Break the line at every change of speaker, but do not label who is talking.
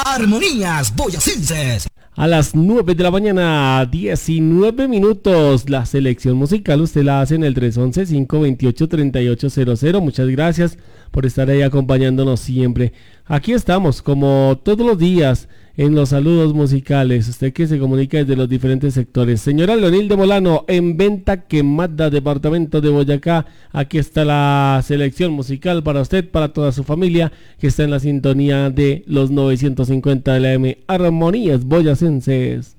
Armonías Boyacenses.
A las 9 de la mañana, 19 minutos. La selección musical usted la hace en el 311-528-3800. Muchas gracias por estar ahí acompañándonos siempre. Aquí estamos, como todos los días, en los saludos musicales. Usted que se comunica desde los diferentes sectores. Señora Leonilde Molano, en Venta Quemada, departamento de Boyacá. Aquí está la selección musical para usted, para toda su familia, que está en la sintonía de los 950 de la M. Armonías Boyacenses.